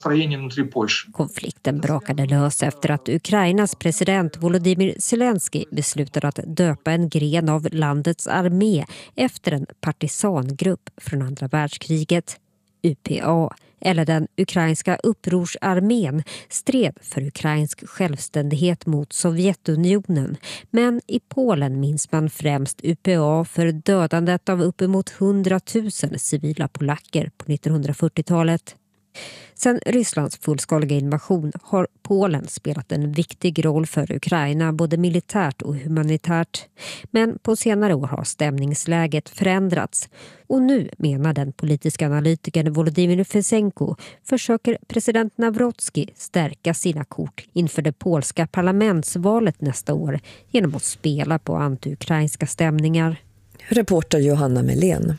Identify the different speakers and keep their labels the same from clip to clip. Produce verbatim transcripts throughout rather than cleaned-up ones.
Speaker 1: Konflikten brakade lös efter att Ukrainas president Volodymyr Zelensky beslutade att döpa en gren av landets armé efter en partisangrupp från andra världskriget. U P A, eller den ukrainska upprorsarmén, stred för ukrainsk självständighet mot Sovjetunionen. Men i Polen minns man främst U P A för dödandet av uppemot hundratusen civila polacker på nittonhundrafyrtiotalet. Sedan Rysslands fullskaliga invasion har Polen spelat en viktig roll för Ukraina både militärt och humanitärt. Men på senare år har stämningsläget förändrats. Och nu, menar den politiska analytikern Volodymyr Fesenko, försöker president Nawrocki stärka sina kort inför det polska parlamentsvalet nästa år genom att spela på anti-ukrainska stämningar.
Speaker 2: Reporter Johanna Melén.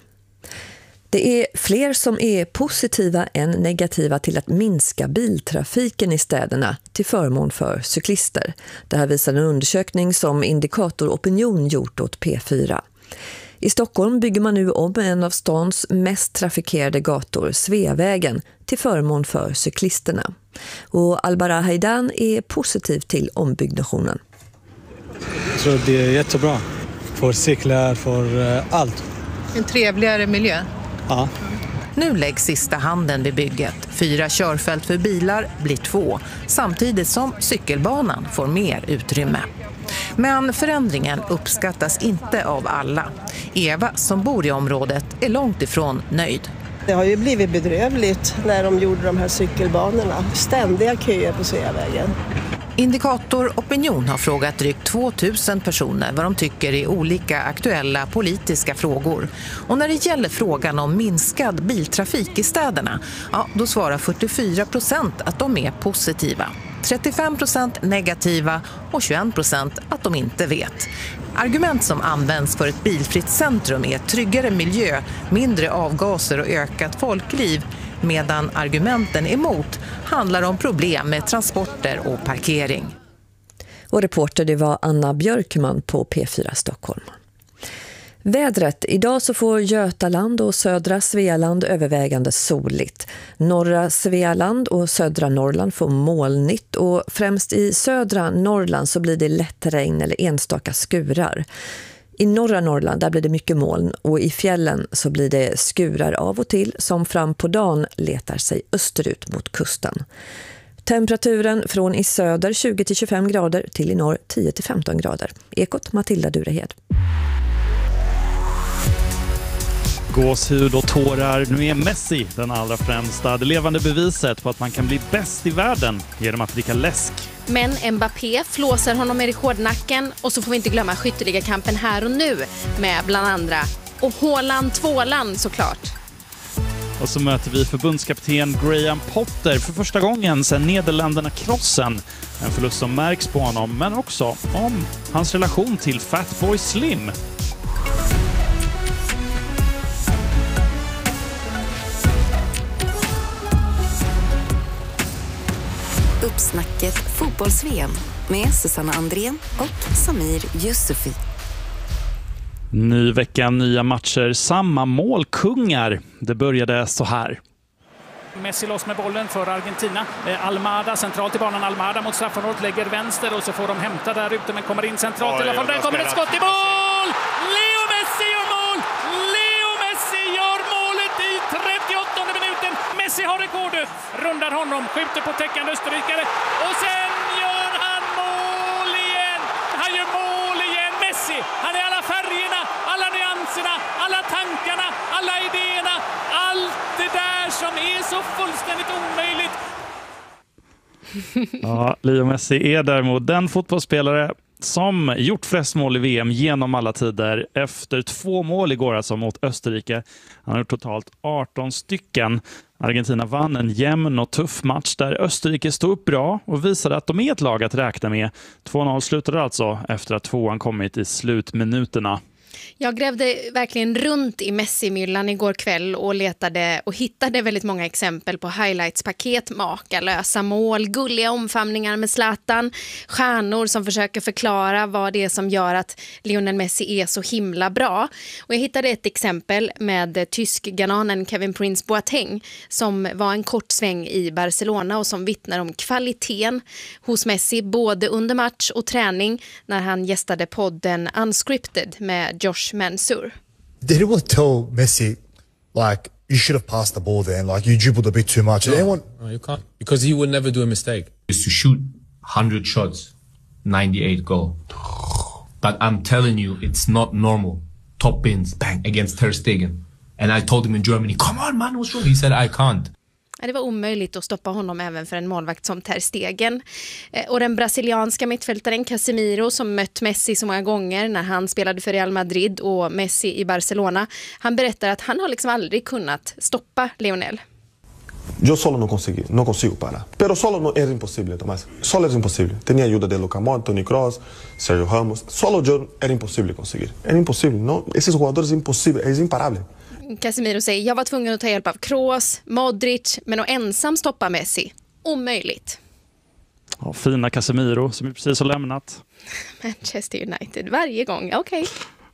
Speaker 2: Det är fler som är positiva än negativa till att minska biltrafiken i städerna till förmån för cyklister. Det här visar en undersökning som Indikator Opinion gjort åt P fyra. I Stockholm bygger man nu om en av stans mest trafikerade gator, Sveavägen, till förmån för cyklisterna. Och Albara Haidan är positiv till ombyggnationen.
Speaker 3: Jag tror det är jättebra för cyklar, för allt.
Speaker 4: En trevligare miljö.
Speaker 3: Ja.
Speaker 5: Nu läggs sista handen vid bygget. Fyra körfält för bilar blir två, samtidigt som cykelbanan får mer utrymme. Men förändringen uppskattas inte av alla. Eva, som bor i området, är långt ifrån nöjd.
Speaker 6: Det har ju blivit bedrövligt när de gjorde de här cykelbanorna. Ständiga köer på Sveavägen.
Speaker 5: Indikator Opinion har frågat drygt tvåtusen personer vad de tycker är olika aktuella politiska frågor. Och när det gäller frågan om minskad biltrafik i städerna, ja, då svarar fyrtiofyra procent att de är positiva. trettiofem procent negativa och tjugoen procent att de inte vet. Argument som används för ett bilfritt centrum är tryggare miljö, mindre avgaser och ökat folkliv. Medan argumenten emot handlar om problem med transporter och parkering.
Speaker 2: Och reporter det var Anna Björkman på P fyra Stockholm. Vädret. Idag så får Götaland och södra Svealand övervägande soligt. Norra Svealand och södra Norrland får molnigt och främst i södra Norrland så blir det lätt regn eller enstaka skurar. I norra Norrland där blir det mycket moln och i fjällen så blir det skurar av och till som fram på dagen letar sig österut mot kusten. Temperaturen från i söder tjugo till tjugofem grader till i norr tio till femton grader. Ekot Matilda Durehed.
Speaker 7: Gåshud och tårar. Nu är Messi den allra främsta. Det levande beviset på att man kan bli bäst i världen genom att dricka läsk.
Speaker 8: Men Mbappé flåsar honom i rekordnacken och så får vi inte glömma skytteligakampen här och nu med bland andra. Och Haaland tvålan såklart.
Speaker 7: Och så möter vi förbundskapten Graham Potter för första gången sedan Nederländerna-krossen. En förlust som märks på honom men också om hans relation till Fatboy Slim.
Speaker 9: Uppsnacket fotbolls-V M med Susanna Andrén och Samir Yusufi.
Speaker 7: Ny vecka, nya matcher, samma målkungar. Det började så här.
Speaker 10: Messi loss med bollen för Argentina. Almada centralt i banan. Almada mot straffområdet lägger vänster och så får de hämta där ute men kommer in centralt i alla fall. Där kommer ett skott i mål! Leo Messi gör mål! Leo Messi gör målet i trettioåttonde minuten. Messi har rekordet. Rundar honom, skjuter på täckande österrikare och sen gör han mål igen! Han gör mål igen! Messi, han är alla färgerna, alla nyanserna, alla tankarna, alla idéerna. Allt det där som är så fullständigt omöjligt.
Speaker 7: Ja, Leo Messi är däremot den fotbollsspelare som gjort flest mål i V M genom alla tider efter två mål igår alltså mot Österrike. Han har gjort totalt arton stycken. Argentina vann en jämn och tuff match där Österrike stod upp bra och visade att de är ett lag att räkna med. två noll slutade alltså efter att tvåan kommit i slutminuterna.
Speaker 8: Jag grävde verkligen runt i Messi-myllan igår kväll och letade och hittade väldigt många exempel på highlights-paket, makalösa mål, gulliga omfamningar med Zlatan, stjärnor som försöker förklara vad det är som gör att Lionel Messi är så himla bra. Och jag hittade ett exempel med tysk-ghananen Kevin Prince Boateng som var en kort sväng i Barcelona och som vittnar om kvaliteten hos Messi både under match och träning när han gästade podden Unscripted med Josh Mansour.
Speaker 11: Did anyone tell Messi, like, you should have passed the ball there, and like you dribbled a bit too much?
Speaker 12: No,
Speaker 11: Did anyone?
Speaker 12: no, you can't, because he would never do a mistake.
Speaker 13: Is to shoot one hundred shots, ninety-eight go. But I'm telling you, it's not normal. Top bins, bang, against Ter Stegen. And I told him in Germany, come on man, what's wrong? He said, I can't.
Speaker 8: Det var omöjligt att stoppa honom även för en målvakt som Ter Stegen. Och den brasilianska mittfältaren Casemiro som mött Messi så många gånger när han spelade för Real Madrid och Messi i Barcelona. Han berättar att han har liksom aldrig kunnat stoppa Lionel.
Speaker 14: Yo solo no conseguí, no consigo parar. Pero solo no era imposible, Tomás. Solo era imposible. Tenía ayuda de Luka Modric, Toni Kroos, Sergio Ramos. Solo yo era imposible conseguir. Era imposible, no. Esos jugadores es imposible, es imparable.
Speaker 8: Casemiro säger, jag var tvungen att ta hjälp av Kroos, Modric, men att ensam stoppa Messi, omöjligt.
Speaker 7: Ja, fina Casemiro som precis har lämnat
Speaker 8: Manchester United varje gång, okej. Okay.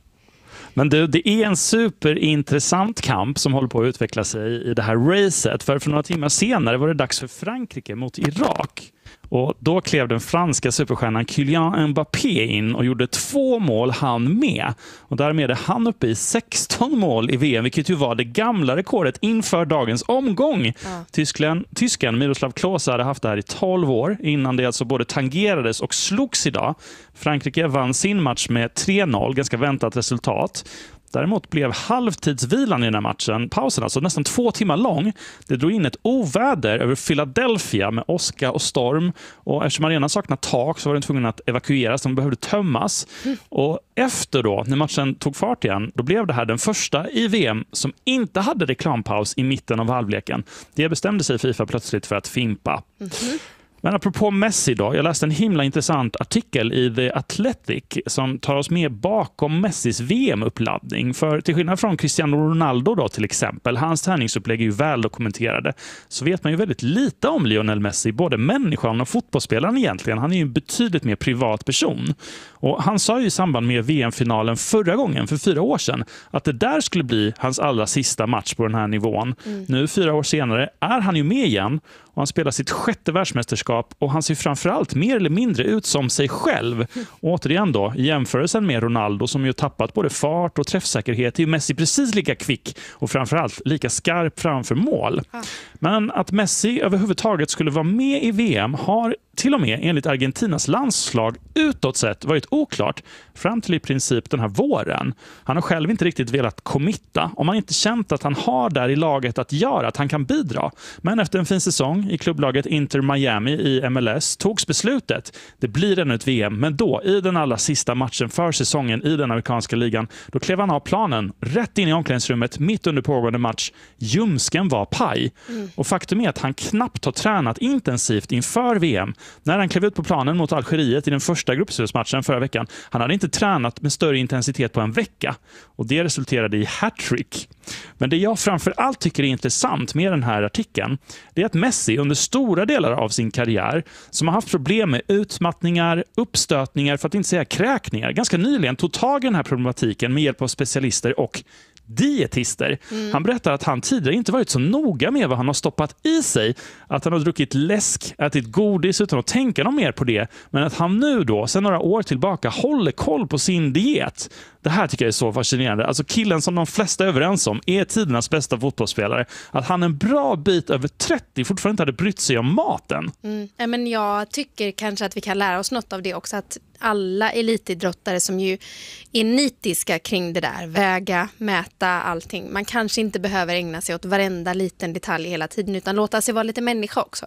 Speaker 7: Men du, det är en superintressant kamp som håller på att utveckla sig i det här racet. För för några timmar senare var det dags för Frankrike mot Irak. Och då klev den franska superstjärnan Kylian Mbappé in och gjorde två mål han med. Och därmed är han uppe i sexton mål i V M, vilket ju var det gamla rekordet inför dagens omgång. Ja. Tyskland, tysken Miroslav Klose hade haft det här i tolv år innan det alltså både tangerades och slogs idag. Frankrike vann sin match med tre noll, ganska väntat resultat. Däremot blev halvtidsvilan i den här matchen, pausen alltså nästan två timmar lång. Det drog in ett oväder över Philadelphia med åska och storm. Och eftersom arenan saknar tak så var den tvungen att evakueras. De behövde tömmas. Mm. Och efter då, när matchen tog fart igen, då blev det här den första i V M som inte hade reklampaus i mitten av halvleken. Det bestämde sig FIFA plötsligt för att fimpa. Mm-hmm. Men apropå Messi då, jag läste en himla intressant artikel i The Athletic som tar oss med bakom Messis V M-uppladdning. För till skillnad från Cristiano Ronaldo då till exempel, hans träningsupplägg är ju väl dokumenterade, så vet man ju väldigt lite om Lionel Messi, både människan och fotbollsspelaren egentligen. Han är ju en betydligt mer privat person. Och han sa ju i samband med V M-finalen förra gången, för fyra år sedan, att det där skulle bli hans allra sista match på den här nivån. Mm. Nu fyra år senare är han ju med igen och han spelar sitt sjätte världsmästerskap och han ser framförallt mer eller mindre ut som sig själv. Mm. Och återigen då, i jämförelsen med Ronaldo som ju tappat både fart och träffsäkerhet, är Messi precis lika kvick och framförallt lika skarp framför mål. Ah. Men att Messi överhuvudtaget skulle vara med i V M har till och med enligt Argentinas landslag utåt sett varit oklart fram till i princip den här våren. Han har själv inte riktigt velat committa om han inte känt att han har där i laget att göra, att han kan bidra. Men efter en fin säsong i klubblaget Inter Miami i M L S togs beslutet. Det blir ännu ett V M, men då i den allra sista matchen för säsongen i den amerikanska ligan, då klev han av planen rätt in i omklädningsrummet mitt under pågående match. Ljumsken var paj. Mm. Och faktum är att han knappt har tränat intensivt inför V M. När han klev ut på planen mot Algeriet i den första gruppspelsmatchen förra veckan, han hade inte tränat med större intensitet på en vecka. Och det resulterade i hattrick. Men det jag framför allt tycker är intressant med den här artikeln, det är att Messi under stora delar av sin karriär, som har haft problem med utmattningar, uppstötningar, för att inte säga kräkningar, ganska nyligen tog tag i den här problematiken med hjälp av specialister och dietister. Mm. Han berättar att han tidigare inte varit så noga med vad han har stoppat i sig, att han har druckit läsk, ätit godis utan att tänka något mer på det, men att han nu då, sedan några år tillbaka, håller koll på sin diet. Det här tycker jag är så fascinerande. Alltså killen som de flesta är överens om är tidernas bästa fotbollsspelare, att han en bra bit över trettio fortfarande inte hade brytt sig om maten.
Speaker 8: Mm. Ja, men jag tycker kanske att vi kan lära oss något av det också, att alla elitidrottare som ju är nitiska kring det där, väga, mäta allting. Man kanske inte behöver ägna sig åt varenda liten detalj hela tiden, utan låta sig vara lite människa också.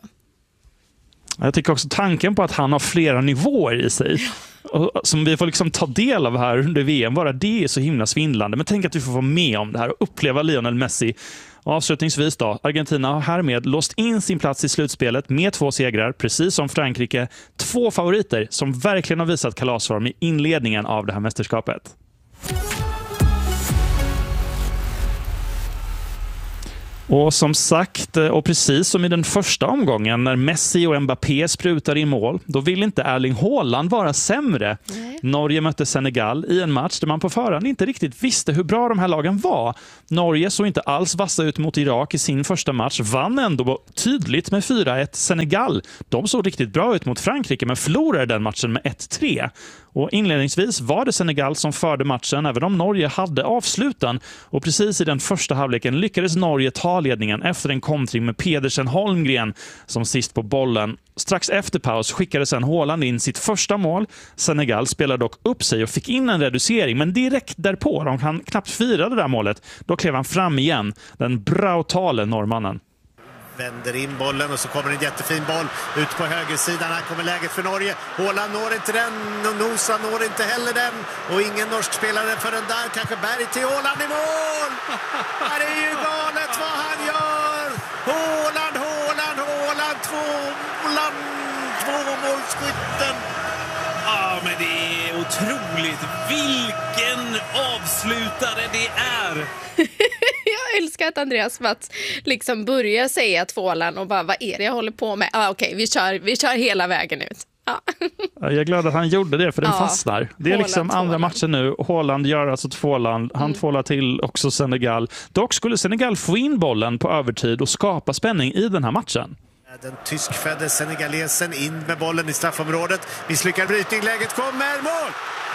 Speaker 7: Jag tycker också tanken på att han har flera nivåer i sig som vi får liksom ta del av här under V M, bara det är så himla svindlande. Men tänk att vi får vara med om det här och uppleva Lionel Messi. Och avslutningsvis då, Argentina har härmed låst in sin plats i slutspelet med två segrar, precis som Frankrike. Två favoriter som verkligen har visat kalasform i inledningen av det här mästerskapet. Och som sagt, och precis som i den första omgången när Messi och Mbappé sprutar i mål, då vill inte Erling Haaland vara sämre. Nej. Norge mötte Senegal i en match där man på förhand inte riktigt visste hur bra de här lagen var. Norge såg inte alls vassa ut mot Irak i sin första match, vann ändå tydligt med fyra ett. Senegal, de såg riktigt bra ut mot Frankrike men förlorade den matchen med ett tre. Och inledningsvis var det Senegal som förde matchen även om Norge hade avslutan. Och precis i den första halvleken lyckades Norge ta ledningen efter en kontring med Pedersen Holmgren som sist på bollen. Strax efter paus skickade sedan Haaland in sitt första mål. Senegal spelade dock upp sig och fick in en reducering, men direkt därpå, de kan knappt fira det där målet, då klev han fram igen, den brautale norrmannen.
Speaker 15: Vänder in bollen och så kommer en jättefin boll ut på högersidan. Här kommer läget för Norge. Haaland når inte den och Nosa når inte heller den. Och ingen norsk spelare för den där. Kanske Berg till Haaland i mål! Det är ju galet vad han gör! Haaland, Haaland, Haaland, två Haaland, två målskytten.
Speaker 16: Ja, men det är otroligt. Vilken avslutare det är!
Speaker 8: Jag älskar att Andreas Mats liksom börjar säga tvålan och bara, vad är det jag håller på med? Ah, Okej, okay, vi, kör, vi kör hela vägen ut. Ja.
Speaker 7: Jag är glad att han gjorde det, för den ja, fastnar. Det är Haaland, liksom andra matchen nu. Haaland gör alltså tvålan. Han mm. tvålar till också Senegal. Dock skulle Senegal få in bollen på övertid och skapa spänning i den här matchen.
Speaker 15: Den tyskfödde senegalesen in med bollen i straffområdet. Misslyckad brytning, läget kommer, mål!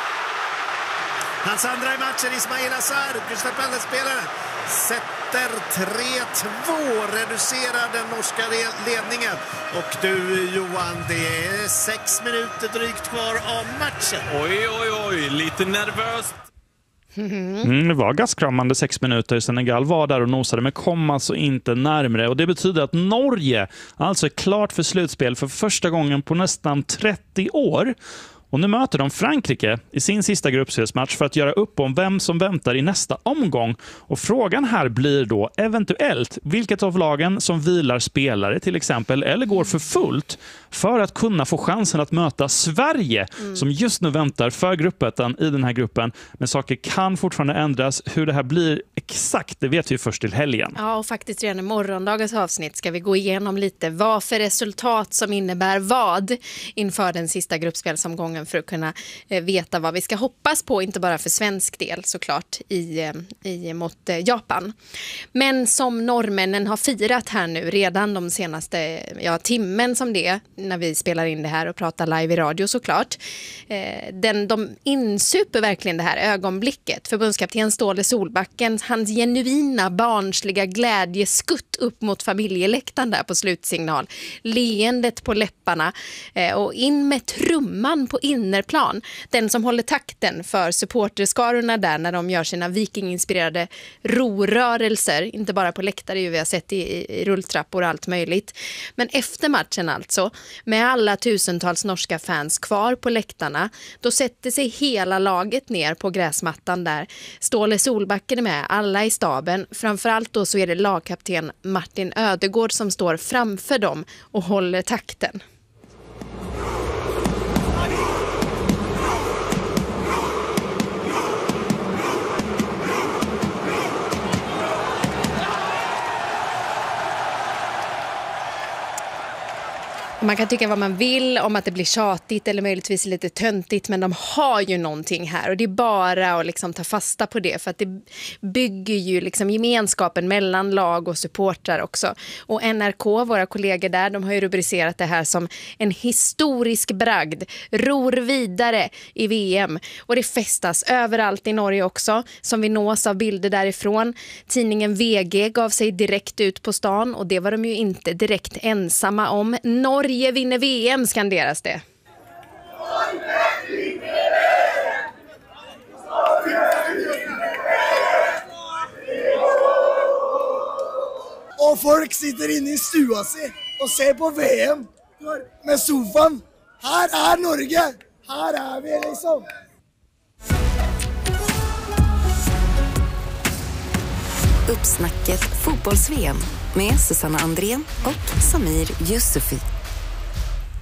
Speaker 15: Hans andra i matchen, Ismail Assar, Crystal Palace-spelaren, sätter tre två, reducerar den norska ledningen. Och du, Johan, det är sex minuter drygt kvar av matchen.
Speaker 16: Oj, oj, oj, lite nervöst.
Speaker 7: Mm, det var gaskramande sex minuter. Senegal var där och nosade men kom alltså inte närmare. Och det betyder att Norge alltså är klart för slutspel för första gången på nästan trettio år. Och nu möter de Frankrike i sin sista gruppspelsmatch för att göra upp om vem som väntar i nästa omgång. Och frågan här blir då eventuellt vilket av lagen som vilar spelare till exempel eller går för fullt för att kunna få chansen att möta Sverige mm. som just nu väntar för gruppettan i den här gruppen. Men saker kan fortfarande ändras. Hur det här blir exakt, det vet vi först till helgen.
Speaker 8: Ja, och faktiskt redan i morgondagens avsnitt ska vi gå igenom lite vad för resultat som innebär vad inför den sista gruppspelsomgången för att kunna eh, veta vad vi ska hoppas på, inte bara för svensk del såklart i, eh, i mot eh, Japan. Men som norrmännen har firat här nu redan de senaste ja, timmen som det när vi spelar in det här och pratar live i radio såklart. Eh, den, de insuper verkligen det här ögonblicket. Förbundskapten Ståle Solbacken, hans genuina barnsliga glädjeskutt upp mot familjeläktaren där på slutsignal. Leendet på läpparna eh, och in med trumman på innerplan. Den som håller takten för supporterskarorna där när de gör sina vikinginspirerade rorörelser. Inte bara på läktare, ju vi har sett i, i rulltrappor och allt möjligt. Men efter matchen alltså, med alla tusentals norska fans kvar på läktarna, då sätter sig hela laget ner på gräsmattan där. Ståle Solbacken är med, alla i staben. Framförallt då så är det lagkapten Martin Ödegård som står framför dem och håller takten. Man kan tycka vad man vill om att det blir tjatigt eller möjligtvis lite töntigt, men de har ju någonting här och det är bara att liksom ta fasta på det, för att det bygger ju liksom gemenskapen mellan lag och supportrar också. Och N R K, våra kollegor där, de har ju rubricerat det här som en historisk bragd, ror vidare i V M, och det festas överallt i Norge också, som vi nås av bilder därifrån. Tidningen V G gav sig direkt ut på stan och det var de ju inte direkt ensamma om. Norge Norge vinner V M, skanderas det.
Speaker 17: Och folk sitter inne i stua sig och ser på V M med soffan. Här är Norge. Här är vi liksom.
Speaker 9: Uppsnacket fotbolls-V M med Susanna Andrén och Samir Yusufi.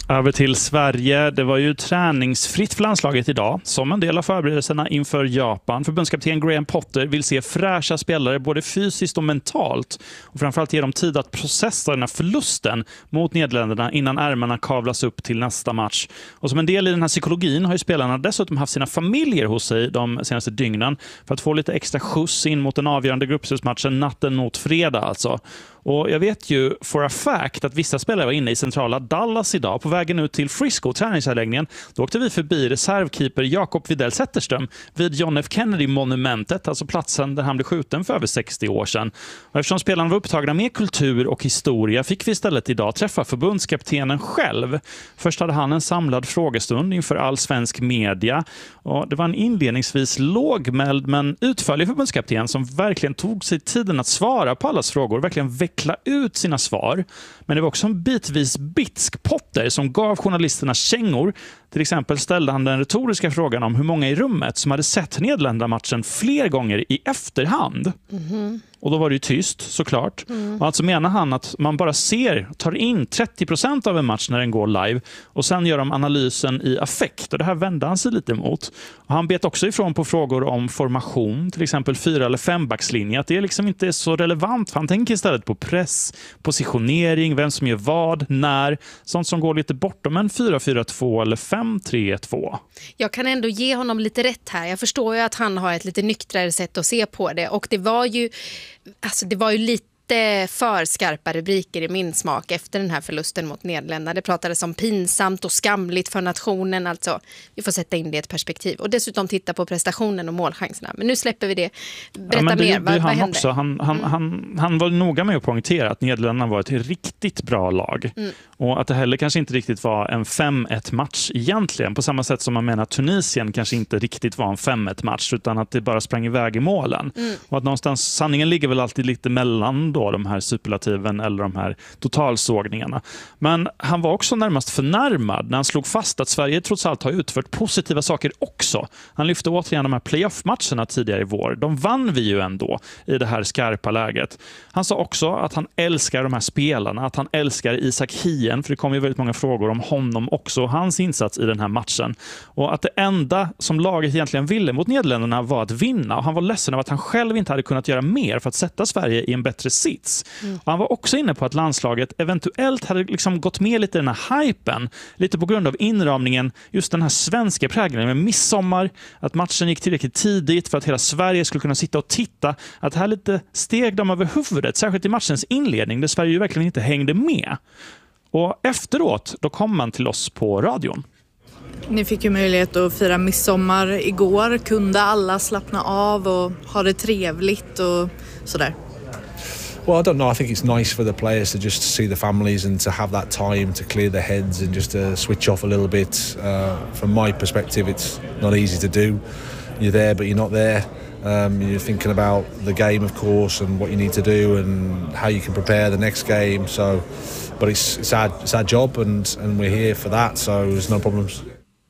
Speaker 7: Över till Sverige. Det var ju träningsfritt för landslaget idag som en del av förberedelserna inför Japan. Förbundskapten Graham Potter vill se fräscha spelare både fysiskt och mentalt och framförallt ge dem tid att processa den här förlusten mot Nederländerna innan ärmarna kavlas upp till nästa match. Och som en del i den här psykologin har ju spelarna dessutom haft sina familjer hos sig de senaste dygnen för att få lite extra skjuts in mot den avgörande gruppspelsmatchen natten mot fredag alltså. Och jag vet ju for a fact att vissa spelare var inne i centrala Dallas idag på vägen ut till Frisco, träningsanläggningen. Då åkte vi förbi reservkeeper Jakob Widell Zetterström vid John F. Kennedy-monumentet, alltså platsen där han blev skjuten för över sextio år sedan. Och eftersom spelarna var upptagna med kultur och historia fick vi istället idag träffa förbundskaptenen själv. Först hade han en samlad frågestund inför all svensk media. Och det var en inledningsvis lågmäld men utförlig förbundskapten som verkligen tog sig tiden att svara på allas frågor, verkligen veckla ut sina svar. Men det var också en bitvis bitsk Potter som gav journalisterna kängor. Till exempel ställde han den retoriska frågan om hur många i rummet som hade sett Nederländermatchen fler gånger i efterhand. Mm-hmm. Och då var det ju tyst, såklart. Mm. Och alltså menar han att man bara ser, tar in trettio procent av en match när den går live och sen gör de analysen i affekt. Och det här vände han sig lite emot. Och han bet också ifrån på frågor om formation, till exempel fyra- eller fembackslinje. Att det liksom inte är så relevant. Han tänker istället på press, positionering, vem som gör vad, när. Sånt som går lite bortom en fyra fyra två eller fem tre två.
Speaker 8: Jag kan ändå ge honom lite rätt här. Jag förstår ju att han har ett lite nyktrare sätt att se på det. Och det var ju, alltså det var ju lite för skarpa rubriker i min smak efter den här förlusten mot Nederländerna. Det pratades om pinsamt och skamligt för nationen. Alltså, vi får sätta in det i ett perspektiv. Och dessutom titta på prestationen och målchanserna. Men nu släpper vi det. Berätta ja, men det, mer. Vad,
Speaker 7: det
Speaker 8: vad
Speaker 7: han
Speaker 8: hände?
Speaker 7: Också. Han, han, mm. han, han var noga med att poängtera att Nederländerna var ett riktigt bra lag. Mm. Och att det heller kanske inte riktigt var en fem ett match egentligen. På samma sätt som man menar att Tunisien kanske inte riktigt var en fem ett match utan att det bara sprang iväg i målen. Mm. Och att någonstans, sanningen ligger väl alltid lite mellan då de här superlativen eller de här totalsågningarna. Men han var också närmast förnärmad när han slog fast att Sverige trots allt har utfört positiva saker också. Han lyfte återigen de här playoff-matcherna tidigare i vår. De vann vi ju ändå i det här skarpa läget. Han sa också att han älskar de här spelarna, att han älskar Isak Hien, för det kom ju väldigt många frågor om honom också och hans insats i den här matchen. Och att det enda som laget egentligen ville mot Nederländerna var att vinna och han var ledsen av att han själv inte hade kunnat göra mer för att sätta Sverige i en bättre sits. Mm. Och han var också inne på att landslaget eventuellt hade liksom gått med lite i den här hypen, lite på grund av inramningen, just den här svenska prägeln med midsommar, att matchen gick tillräckligt tidigt för att hela Sverige skulle kunna sitta och titta, att det här lite steg dem över huvudet, särskilt i matchens inledning där Sverige ju verkligen inte hängde med. Och efteråt, då kom man till oss på radion.
Speaker 18: Ni fick ju möjlighet att fira midsommar igår. Kunde alla slappna av och ha det trevligt och sådär?
Speaker 12: Well, I don't know. I think it's nice for the players to just see the families and to have that time to clear their heads and just to switch off a little bit. Uh, from my perspective, it's not easy to do. You're there, but you're not there. Um, you're thinking about the game, of course, and what you need to do and how you can prepare the next game. So, but it's it's our it's our job, and and we're here for that. So there's no problems.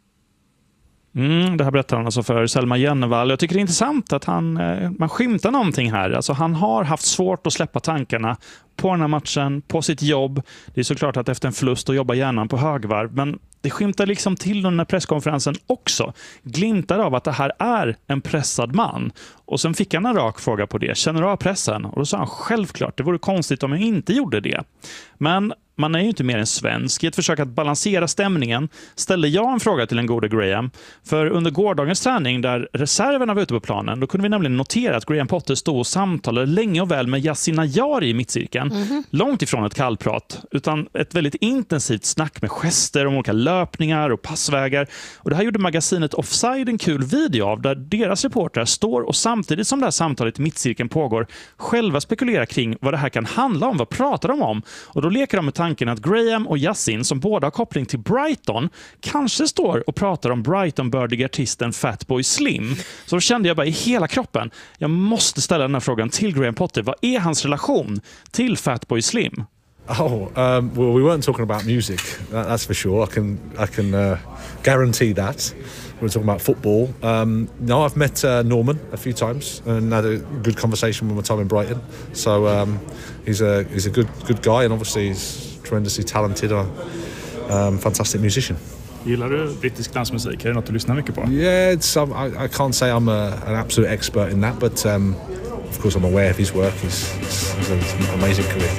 Speaker 7: Mm, det här berättar han alltså för Selma Jennevall. Jag tycker det är intressant att han, man skymtar någonting här. Alltså han har haft svårt att släppa tankarna på den här matchen, på sitt jobb. Det är såklart att efter en förlust att jobba hjärnan på högvarv. Men det skymtar liksom till den här presskonferensen också. Glimtar av att det här är en pressad man. Och sen fick han en rak fråga på det. Känner du av pressen? Och då sa han självklart, det vore konstigt om jag inte gjorde det. Men man är ju inte mer än svensk. I ett försök att balansera stämningen ställde jag en fråga till en gode Graham. För under gårdagens träning där reserverna var ute på planen, då kunde vi nämligen notera att Graham Potter stod och samtalade länge och väl med Yasin Najari i mittcirkeln. Mm-hmm. Långt ifrån ett kallprat, utan ett väldigt intensivt snack med gester om olika löpningar och passvägar. Och det här gjorde magasinet Offside en kul video av där deras reportrar står och samtidigt som det här samtalet i mittcirkeln pågår själva spekulerar kring vad det här kan handla om, vad pratar de om? Och då leker de med tanken att Graham och Yasin, som båda har koppling till Brighton, kanske står och pratar om Brighton-bördiga artisten Fatboy Slim. Så då kände jag bara i hela kroppen, jag måste ställa den här frågan till Graham Potter. Vad är hans relation till Fatboy Slim?
Speaker 12: Oh, um, well, we weren't talking about music, that, that's for sure. I can, I can uh, guarantee that. We were talking about football. Um, no, I've met uh, Norman a few times and had a good conversation with my time in Brighton. So um, he's a he's a good good guy, and obviously he's tremendously talented. I um, fantastic musician.
Speaker 7: Gillar du brittisk dansmusik? Är det något du lyssnar mycket på?
Speaker 12: Yeah, it's, um, I, I can't say I'm a, an absolute expert in that, but um, of course I'm aware of his work. He's, he's, he's an amazing career.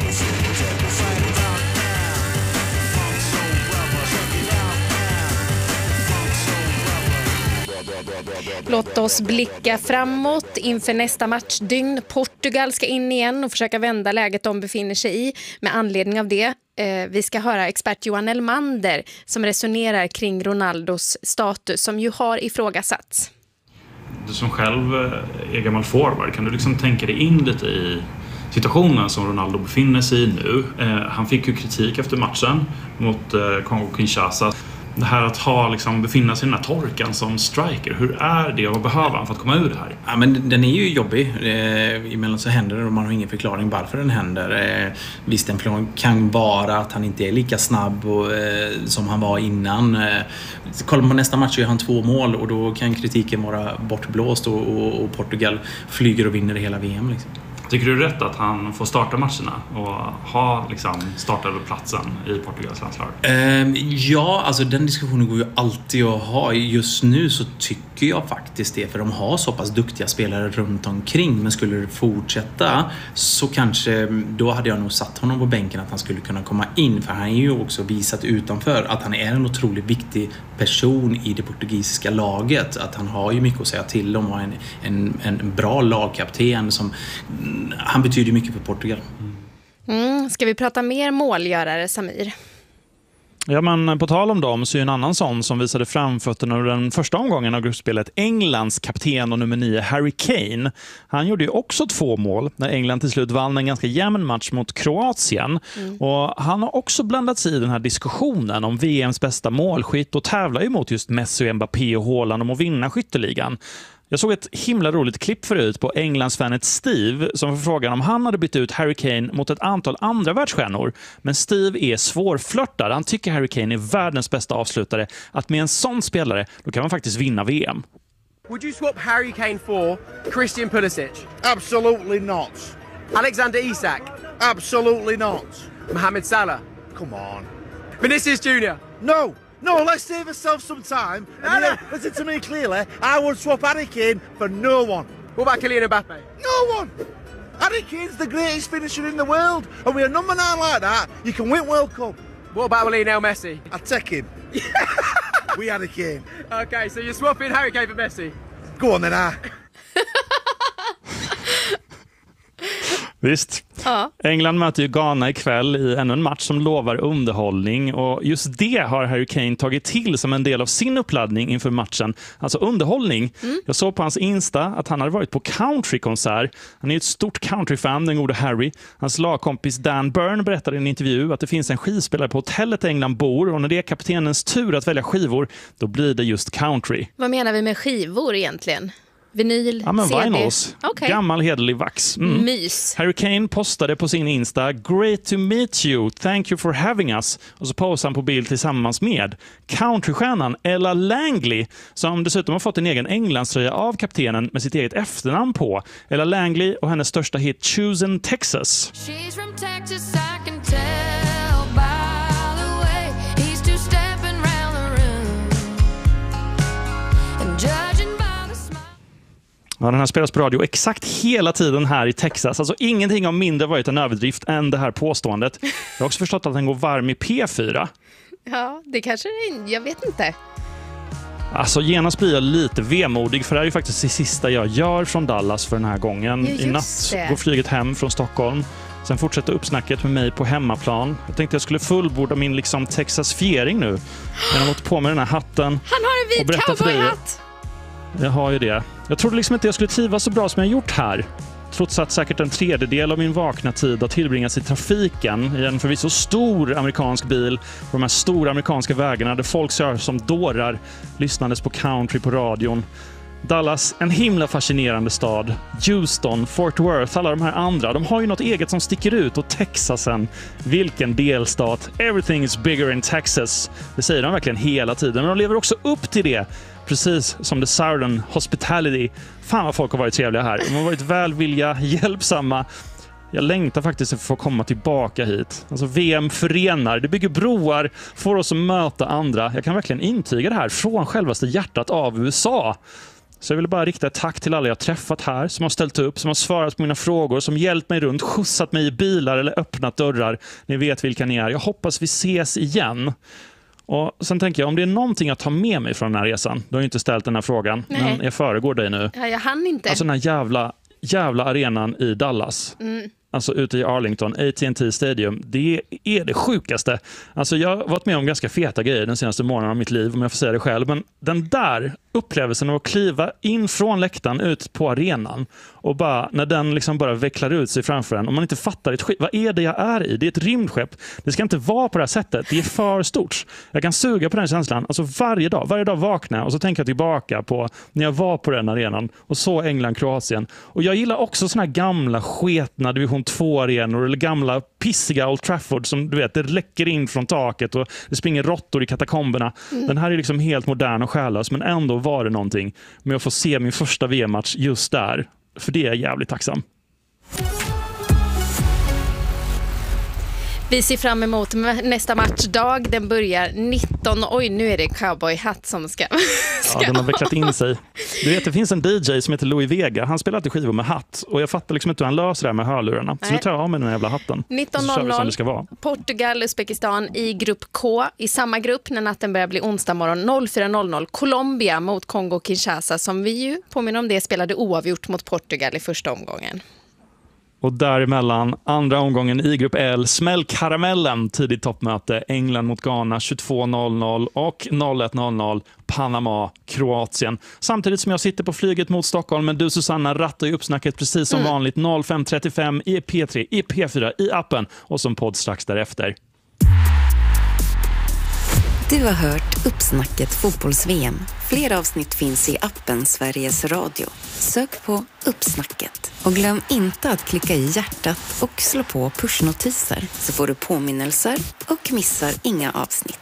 Speaker 8: Låt oss blicka framåt inför nästa matchdygn. Portugal ska in igen och försöka vända läget de befinner sig i. Med anledning av det, eh, vi ska höra expert Johan Elmander som resonerar kring Ronaldos status som ju har ifrågasatts.
Speaker 7: Du som själv är gammal forward, kan du liksom tänka dig in lite i situationen som Ronaldo befinner sig i nu? Eh, han fick ju kritik efter matchen mot eh, Kongo-Kinshasa. Det här att ha, liksom, befinna sig i den här torkan som striker, hur är det och vad behöver han för att komma ur det här?
Speaker 19: Ja, men den är ju jobbig. Eh, emellan så händer det och man har ingen förklaring varför den händer. Eh, visst, en plan kan vara att han inte är lika snabb och, eh, som han var innan. Eh, kollar man på nästa match så gör han två mål och då kan kritiken vara bortblåst och, och, och Portugal flyger och vinner hela V M. Liksom.
Speaker 7: Tycker du rätt att han får starta matcherna och ha liksom, starta över platsen i Portugals landslag?
Speaker 19: Eh, ja, alltså den diskussionen går ju alltid att ha. Just nu så tycker jag faktiskt det, för de har så pass duktiga spelare runt omkring. Men skulle det fortsätta så kanske, då hade jag nog satt honom på bänken att han skulle kunna komma in. För han är ju också visat utanför att han är en otroligt viktig person i det portugisiska laget. Att han har ju mycket att säga till om och har en, en, en bra lagkapten som... Han betyder mycket för Portugal.
Speaker 8: Mm, ska vi prata mer målgörare, Samir?
Speaker 7: Ja, men på tal om dem så är en annan sån som visade framfötterna under den första omgången av gruppspelet Englands kapten och nummer nio Harry Kane. Han gjorde ju också två mål när England till slut vann en ganska jämn match mot Kroatien. Mm. Och han har också blandat sig i den här diskussionen om V M:s bästa målskytt och tävlar ju mot just Messi, Mbappé och Haaland om att vinna skytteligan. Jag såg ett himla roligt klipp förut på Englandsfanet Steve som får frågan om han hade bytt ut Harry Kane mot ett antal andra världsstjärnor. Men Steve är svårflörtad. Han tycker Harry Kane är världens bästa avslutare. Att med en sån spelare, då kan man faktiskt vinna V M.
Speaker 20: Would you swap Harry Kane for Christian Pulisic?
Speaker 17: Absolutely not.
Speaker 20: Alexander Isak?
Speaker 17: Absolutely not.
Speaker 20: Mohamed Salah?
Speaker 17: Come on.
Speaker 20: Vinicius Junior?
Speaker 17: No. No, let's save ourselves some time. And yeah, listen to me clearly. I would swap Harry Kane for no one.
Speaker 20: What about Kylian Mbappé?
Speaker 17: No one. Harry Kane's the greatest finisher in the world. And with a number nine like that, you can win World Cup.
Speaker 20: What about Lionel Messi?
Speaker 17: I'd take him. We Harry Kane.
Speaker 20: Okay, so you're swapping Harry Kane for Messi?
Speaker 17: Go on then, I.
Speaker 7: Visst. Ja. England möter ju Ghana ikväll i ännu en match som lovar underhållning och just det har Harry Kane tagit till som en del av sin uppladdning inför matchen. Alltså underhållning. Mm. Jag såg på hans Insta att han hade varit på countrykonsert. Han är ett stort countryfan, den gode Harry. Hans lagkompis Dan Byrne berättade i en intervju att det finns en skivspelare på hotellet England bor och när det är kaptenens tur att välja skivor, då blir det just country.
Speaker 8: Vad menar vi med skivor egentligen? Vinyl,
Speaker 7: ja, men
Speaker 8: C D.
Speaker 7: Vinyls.
Speaker 8: Okay.
Speaker 7: Gammal hederlig vax. Mm.
Speaker 8: Mys.
Speaker 7: Harry Kane postade på sin Insta "Great to meet you, thank you for having us" och så posade han på bild tillsammans med countrystjärnan Ella Langley som dessutom har fått en egen Englandströja av kaptenen med sitt eget efternamn på. Ella Langley och hennes största hit Choosing Texas.
Speaker 21: She's from Texas, I can tell by the way he's two-stepping round the room and judging.
Speaker 7: Ja, den här spelas på radio exakt hela tiden här i Texas. Alltså ingenting har mindre varit en överdrift än det här påståendet. Jag har också förstått att den går varm i P fyra.
Speaker 8: Ja, det kanske det är. Jag vet inte.
Speaker 7: Alltså genast blir jag lite vemodig för det är ju faktiskt det sista jag gör från Dallas för den här gången.
Speaker 8: Ja,
Speaker 7: I natt det. Går flyget hem från Stockholm. Sen fortsätter uppsnacket med mig på hemmaplan. Jag tänkte jag skulle fullborda min liksom Texas-fiering nu. Jag har gått på med den här hatten.
Speaker 8: Han har en vit cowboyhatt!
Speaker 7: Jag har ju det. Jag trodde liksom inte jag skulle trivas så bra som jag gjort här. Trots att säkert en tredjedel av min vakna tid har tillbringats i trafiken i en förvisso stor amerikansk bil på de här stora amerikanska vägarna där folk kör som dårar lyssnandes på country på radion. Dallas, en himla fascinerande stad. Houston, Fort Worth, alla de här andra. De har ju något eget som sticker ut. Och Texasen, vilken delstat. Everything is bigger in Texas. Det säger de verkligen hela tiden. Men de lever också upp till det. Precis som The Southern Hospitality. Fan vad folk har varit trevliga här. De har varit välvilliga, hjälpsamma. Jag längtar faktiskt för att få komma tillbaka hit. Alltså V M förenar, det bygger broar, får oss att möta andra. Jag kan verkligen intyga det här från självaste hjärtat av U S A. Så jag vill bara rikta ett tack till alla jag träffat här, som har ställt upp, som har svarat på mina frågor, som hjälpt mig runt, skjutsat mig i bilar eller öppnat dörrar. Ni vet vilka ni är. Jag hoppas vi ses igen. Och sen tänker jag, om det är någonting jag tar med mig från den här resan, då har jag inte ställt den här frågan,
Speaker 8: Nej.
Speaker 7: men jag föregår dig nu.
Speaker 8: Ja, jag hann inte.
Speaker 7: Alltså den här jävla, jävla arenan i Dallas.
Speaker 8: Mm.
Speaker 7: Alltså ute i Arlington, A T and T Stadium. Det är det sjukaste. Alltså jag har varit med om ganska feta grejer den senaste månaden av mitt liv, om jag får säga det själv. Men den där upplevelsen av att kliva in från läktaren ut på arenan och bara, när den liksom bara vecklar ut sig framför en, om man inte fattar ett skit, vad är det jag är i? Det är ett rymdskepp. Det ska inte vara på det här sättet. Det är för stort. Jag kan suga på den känslan. Alltså varje dag. Varje dag vaknar jag och så tänker jag tillbaka på när jag var på den arenan och så England-Kroatien. Och jag gillar också såna här gamla sketna division två-arenor eller gamla pissiga Old Trafford som du vet, det läcker in från taket och det springer råttor i katakomberna. Mm. Den här är liksom helt modern och själlös, men ändå var det någonting med att få se min första V M-match just där. För det är jag jävligt tacksam.
Speaker 8: Vi ser fram emot nästa matchdag. Den börjar nitton. Oj, nu är det cowboyhatt som ska... ska
Speaker 7: ja, den har vecklat in sig. Du vet, det finns en D J som heter Louis Vega. Han spelar alltid skivor med hatt. Och jag fattar liksom inte hur han löser det här med hörlurarna. Så
Speaker 8: Nej.
Speaker 7: nu tar jag av med den här jävla hatten.
Speaker 8: nitton noll noll. Portugal, Uzbekistan i grupp K. I samma grupp när natten börjar bli onsdag morgon noll fyra noll noll. Colombia mot Kongo-Kinshasa, som vi ju, påminner om det, spelade oavgjort mot Portugal i första omgången.
Speaker 7: Och däremellan andra omgången i grupp L, smäll karamellen, tidigt toppmöte, England mot Ghana tjugotvå noll noll och noll ett noll noll, Panama, Kroatien. Samtidigt som jag sitter på flyget mot Stockholm, men du Susanna rattar ju uppsnacket precis som mm. vanligt noll fem trettiofem i P tre, i P fyra, i appen och som podd strax därefter.
Speaker 9: Du har hört Uppsnacket fotbolls-V M. Flera avsnitt finns i appen Sveriges Radio. Sök på Uppsnacket. Och glöm inte att klicka i hjärtat och slå på pushnotiser, så får du påminnelser och missar inga avsnitt.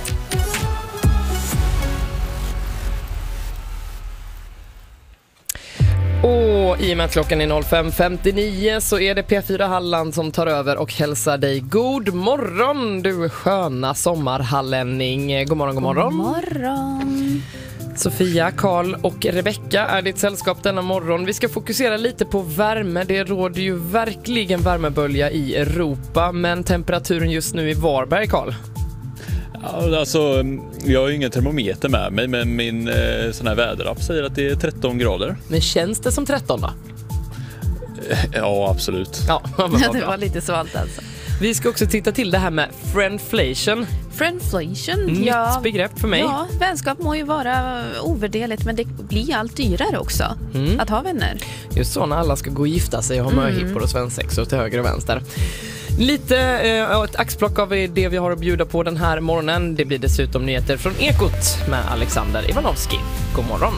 Speaker 1: Och i och med att klockan är noll fem femtionio så är det P fyra Halland som tar över och hälsar dig god morgon, du sköna sommarhallänning. God morgon, god morgon.
Speaker 22: God morgon.
Speaker 1: Sofia, Karl och Rebecka är ditt sällskap denna morgon. Vi ska fokusera lite på värme. Det råder ju verkligen värmebölja i Europa, men temperaturen just nu i Varberg, Karl?
Speaker 23: Ja, alltså, jag har ju ingen termometer med mig, men min eh, sån här väderapp säger att det är tretton grader.
Speaker 1: Men känns det som tretton då?
Speaker 23: Ja, absolut.
Speaker 1: Ja,
Speaker 22: ja, det var lite svalt alltså.
Speaker 1: Vi ska också titta till det här med friendflation.
Speaker 22: Friendflation?
Speaker 1: Nytt
Speaker 22: ja.
Speaker 1: begrepp för mig.
Speaker 22: Ja, vänskap må ju vara ovärderligt, men det blir allt dyrare också mm. att ha vänner.
Speaker 1: Just så, när alla ska gå och gifta sig och ha mm. möhippor och svensexor till höger och vänster. Lite eh, ett axplock av det vi har att bjuda på den här morgonen. Det blir dessutom nyheter från Ekot med Alexander Ivanovski. God morgon.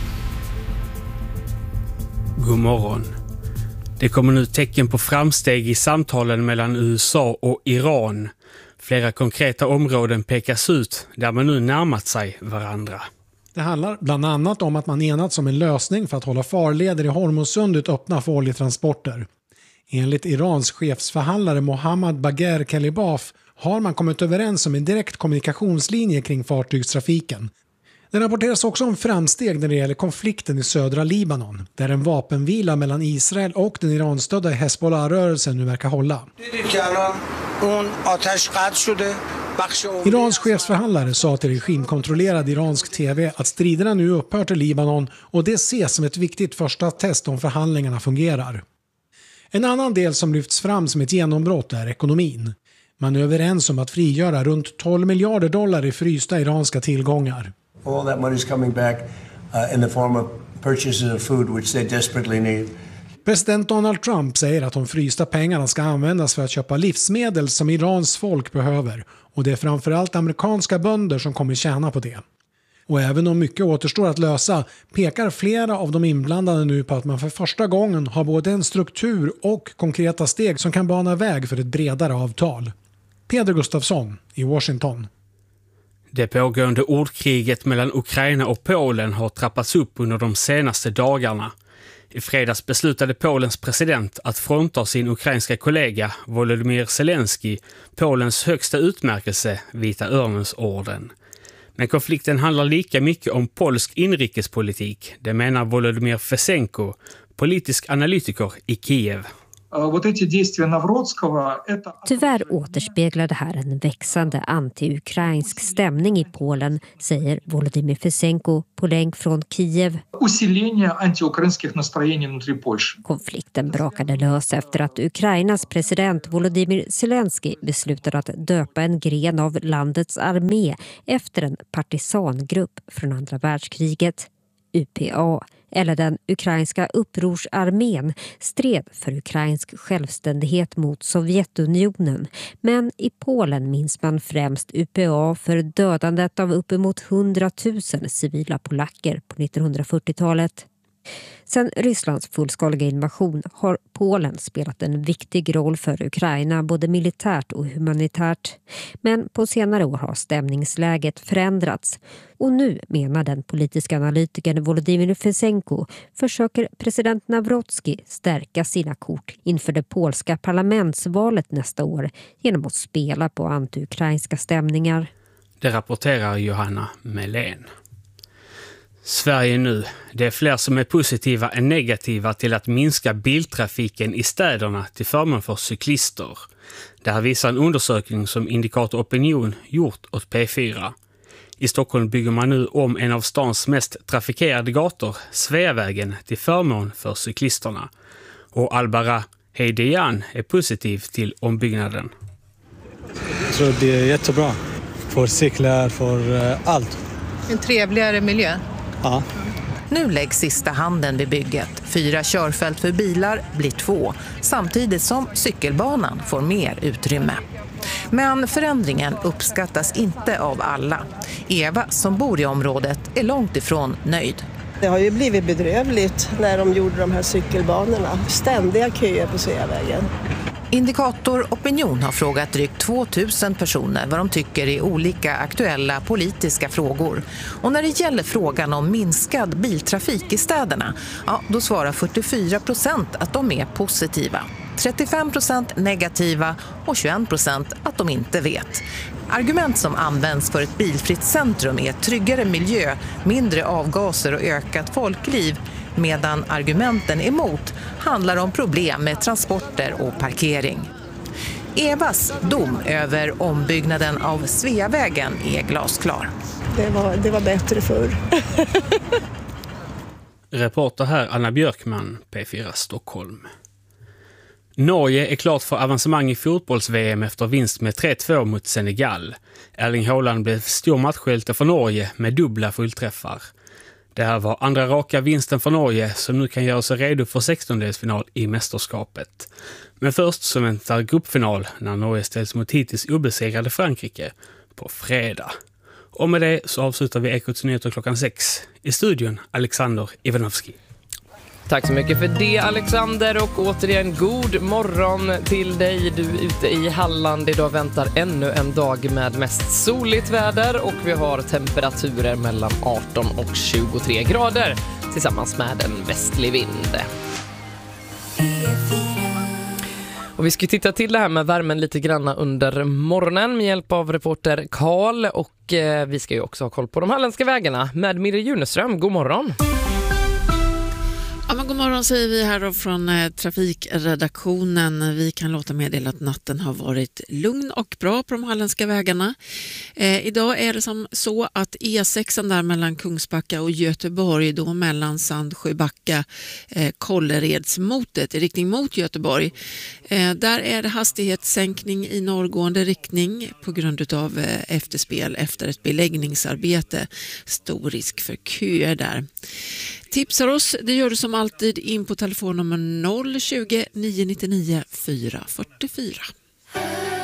Speaker 24: God morgon. Det kommer nu tecken på framsteg i samtalen mellan U S A och Iran. Flera konkreta områden pekas ut där man nu närmat sig varandra.
Speaker 25: Det handlar bland annat om att man enats om en lösning för att hålla farleder i Hormuzsundet öppna för oljetransporter. Enligt Irans chefsförhandlare Mohammad Bagher Kalibaf har man kommit överens om en direkt kommunikationslinje kring fartygstrafiken. Det rapporteras också om framsteg när det gäller konflikten i södra Libanon, där en vapenvila mellan Israel och den Iranstödda Hezbollah-rörelsen nu verkar hålla. Irans chefsförhandlare sa till regimkontrollerad iransk tv att striderna nu upphört i Libanon, och det ses som ett viktigt första test om förhandlingarna fungerar. En annan del som lyfts fram som ett genombrott är ekonomin. Man är överens om att frigöra runt tolv miljarder dollar i frysta iranska tillgångar.
Speaker 26: All that money is coming back uh, in the form of purchases of food which they desperately need.
Speaker 25: President Donald Trump säger att de frysta pengarna ska användas för att köpa livsmedel som Irans folk behöver, och det är framförallt amerikanska bönder som kommer tjäna på det. Och även om mycket återstår att lösa pekar flera av de inblandade nu på att man för första gången har både en struktur och konkreta steg som kan bana väg för ett bredare avtal. Peder Gustafsson i Washington.
Speaker 24: Det pågående ordkriget mellan Ukraina och Polen har trappats upp under de senaste dagarna. I fredags beslutade Polens president att frånta sin ukrainska kollega Volodymyr Zelensky Polens högsta utmärkelse, Vita Örnens orden. Men konflikten handlar lika mycket om polsk inrikespolitik, det menar Volodymyr Fesenko, politisk analytiker i Kiev.
Speaker 2: Tyvärr återspeglar det här en växande anti-ukrainsk stämning i Polen, säger Volodymyr Fesenko på länk från Kiev. Konflikten brakade lös efter att Ukrainas president Volodymyr Zelensky beslutade att döpa en gren av landets armé efter en partisangrupp från andra världskriget. U P A, eller den ukrainska upprorsarmén, stred för ukrainsk självständighet mot Sovjetunionen. Men i Polen minns man främst U P A för dödandet av uppemot hundratusen civila polacker på nittonhundrafyrtiotalet. Sedan Rysslands fullskaliga invasion har Polen spelat en viktig roll för Ukraina både militärt och humanitärt. Men på senare år har stämningsläget förändrats. Och nu, menar den politiska analytikern Volodymyr Fesenko, försöker president Nawrocki stärka sina kort inför det polska parlamentsvalet nästa år genom att spela på anti-ukrainska stämningar.
Speaker 24: Det rapporterar Johanna Melén. Sverige nu. Det är fler som är positiva än negativa till att minska biltrafiken i städerna till förmån för cyklister. Det här visar en undersökning som Indikator Opinion gjort åt P fyra. I Stockholm bygger man nu om en av stans mest trafikerade gator, Sveavägen, till förmån för cyklisterna. Och Albara Heidejan är positiv till ombyggnaden.
Speaker 3: Jag tror det är jättebra för cyklar, för allt.
Speaker 4: En trevligare miljö.
Speaker 3: Ja.
Speaker 5: Nu läggs sista handen vid bygget. Fyra körfält för bilar blir två, samtidigt som cykelbanan får mer utrymme. Men förändringen uppskattas inte av alla. Eva, som bor i området, är långt ifrån nöjd.
Speaker 6: Det har ju blivit bedrövligt när de gjorde de här cykelbanorna. Ständiga köer på Sveavägen.
Speaker 5: Indikator Opinion har frågat drygt tvåtusen personer vad de tycker i olika aktuella politiska frågor. Och när det gäller frågan om minskad biltrafik i städerna, ja, då svarar fyrtiofyra procent att de är positiva. trettiofem procent negativa och tjugoen procent att de inte vet. Argument som används för ett bilfritt centrum är tryggare miljö, mindre avgaser och ökat folkliv. Medan argumenten emot handlar om problem med transporter och parkering. Evas dom över ombyggnaden av Sveavägen är glasklar.
Speaker 6: Det var, det var bättre förr.
Speaker 24: Reporter här Anna Björkman, P fyra Stockholm. Norge är klart för avancemang i fotbolls-V M efter vinst med tre två mot Senegal. Erling Haaland blev stor matchhjälte för Norge med dubbla fullträffar. Det här var andra raka vinsten för Norge som nu kan göra sig redo för sextondelsfinal i mästerskapet. Men först så väntar gruppfinal när Norge ställs mot hittills obesegrade Frankrike på fredag. Och med det så avslutar vi Ekots nyheter klockan sex. I studion Alexander Ivanovski.
Speaker 1: Tack så mycket för det, Alexander, och återigen god morgon till dig. Du är ute i Halland. Idag väntar ännu en dag med mest soligt väder och vi har temperaturer mellan arton och tjugotre grader tillsammans med en västlig vind. Och vi ska titta till det här med värmen lite granna under morgonen med hjälp av reporter Karl, och eh, vi ska ju också ha koll på de halländska vägarna med Mirre Juneström. God morgon!
Speaker 10: Ja, men god morgon säger vi här då från eh, trafikredaktionen. Vi kan låta meddela att natten har varit lugn och bra på de halländska vägarna. Eh, idag är det som så att E sex där mellan Kungsbacka och Göteborg, då mellan Sandsjöbacka, eh, Kålleredsmotet i riktning mot Göteborg. Eh, där är det hastighetssänkning i norrgående riktning på grund av eh, efterspel efter ett beläggningsarbete. Stor risk för köer där. Tipsar oss, det gör du som alltid in på telefonnummer noll tjugo, nio nio nio, fyra fyra fyra.